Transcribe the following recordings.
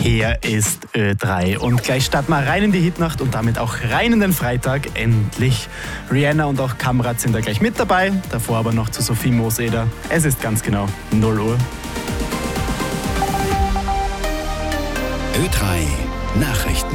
Hier ist Ö3 und gleich starten wir rein in die Hitnacht und damit auch rein in den Freitag, endlich. Rihanna und auch Kamrat sind da gleich mit dabei, davor aber noch zu Sophie Mooseder. Es ist ganz genau 0 Uhr. Ö3 Nachrichten.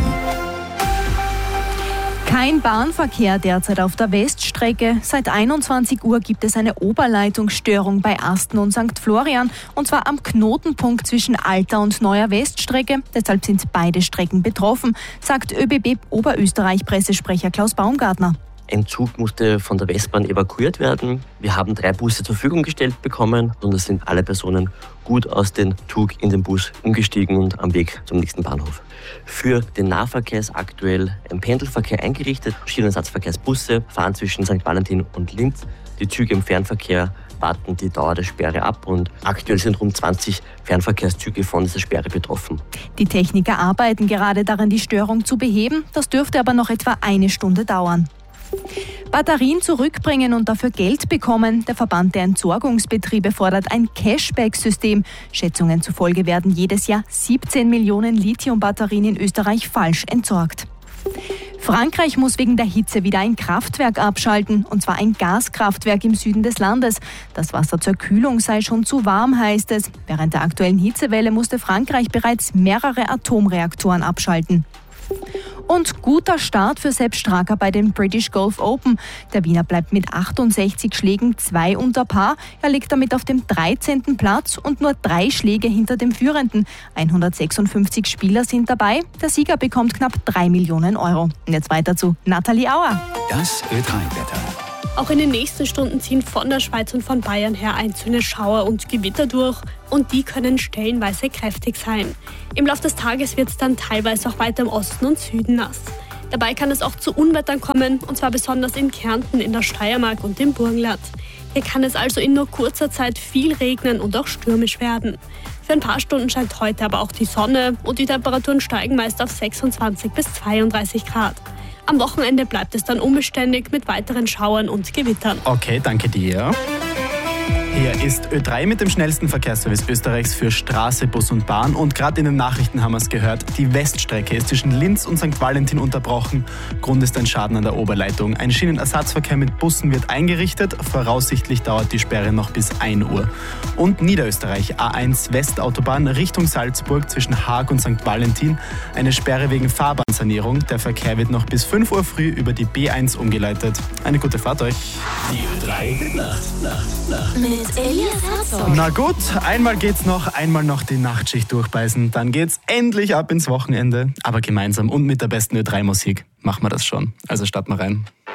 Kein Bahnverkehr derzeit auf der Weststrecke. Seit 21 Uhr gibt es eine Oberleitungsstörung bei Asten und St. Florian, und zwar am Knotenpunkt zwischen Alter und Neuer Weststrecke. Deshalb sind beide Strecken betroffen, sagt ÖBB Oberösterreich-Pressesprecher Klaus Baumgartner. Ein Zug musste von der Westbahn evakuiert werden. Wir haben 3 Busse zur Verfügung gestellt bekommen und es sind alle Personen gut aus dem Zug in den Bus umgestiegen und am Weg zum nächsten Bahnhof. Für den Nahverkehr ist aktuell ein Pendelverkehr eingerichtet. Schienenersatzverkehrsbusse fahren zwischen St. Valentin und Linz. Die Züge im Fernverkehr warten die Dauer der Sperre ab und aktuell sind rund 20 Fernverkehrszüge von dieser Sperre betroffen. Die Techniker arbeiten gerade daran, die Störung zu beheben. Das dürfte aber noch etwa eine Stunde dauern. Batterien zurückbringen und dafür Geld bekommen. Der Verband der Entsorgungsbetriebe fordert ein Cashback-System. Schätzungen zufolge werden jedes Jahr 17 Millionen Lithium-Batterien in Österreich falsch entsorgt. Frankreich muss wegen der Hitze wieder ein Kraftwerk abschalten, und zwar ein Gaskraftwerk im Süden des Landes. Das Wasser zur Kühlung sei schon zu warm, heißt es. Während der aktuellen Hitzewelle musste Frankreich bereits mehrere Atomreaktoren abschalten. Und guter Start für Sepp Straka bei den British Golf Open. Der Wiener bleibt mit 68 Schlägen 2 unter Par. Er liegt damit auf dem 13. Platz und nur 3 Schläge hinter dem Führenden. 156 Spieler sind dabei. Der Sieger bekommt knapp 3 Millionen Euro. Und jetzt weiter zu Nathalie Auer. Das Ö3-Wetter. Auch in den nächsten Stunden ziehen von der Schweiz und von Bayern her einzelne Schauer und Gewitter durch und die können stellenweise kräftig sein. Im Laufe des Tages wird es dann teilweise auch weiter im Osten und Süden nass. Dabei kann es auch zu Unwettern kommen, und zwar besonders in Kärnten, in der Steiermark und im Burgenland. Hier kann es also in nur kurzer Zeit viel regnen und auch stürmisch werden. Für ein paar Stunden scheint heute aber auch die Sonne und die Temperaturen steigen meist auf 26 bis 32 Grad. Am Wochenende bleibt es dann unbeständig mit weiteren Schauern und Gewittern. Okay, danke dir. Hier ist Ö3 mit dem schnellsten Verkehrsservice Österreichs für Straße, Bus und Bahn. Und gerade in den Nachrichten haben wir es gehört, die Weststrecke ist zwischen Linz und St. Valentin unterbrochen. Grund ist ein Schaden an der Oberleitung. Ein Schienenersatzverkehr mit Bussen wird eingerichtet. Voraussichtlich dauert die Sperre noch bis 1 Uhr. Und Niederösterreich, A1 Westautobahn Richtung Salzburg zwischen Haag und St. Valentin. Eine Sperre wegen Fahrbahnsanierung. Der Verkehr wird noch bis 5 Uhr früh über die B1 umgeleitet. Eine gute Fahrt euch. Die Ö3 Nacht. Mit Elias Herzog. Na gut, einmal geht's noch, einmal noch die Nachtschicht durchbeißen. Dann geht's endlich ab ins Wochenende. Aber gemeinsam und mit der besten Ö3-Musik machen wir das schon. Also starten wir rein.